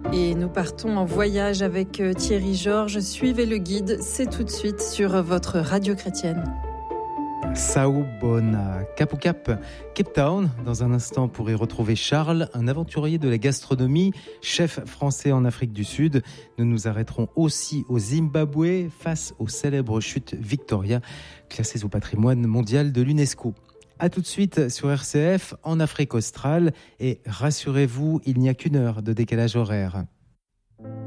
Et nous partons en voyage avec Thierry Georges. Suivez le guide, c'est tout de suite sur votre radio chrétienne. Sao Bona, Cap au Cap, Cape Town. Dans un instant, vous pourrez retrouver Charles, un aventurier de la gastronomie, chef français en Afrique du Sud. Nous nous arrêterons aussi au Zimbabwe face aux célèbres chutes Victoria, classées au patrimoine mondial de l'UNESCO. A tout de suite sur RCF en Afrique australe et rassurez-vous, il n'y a qu'une heure de décalage horaire.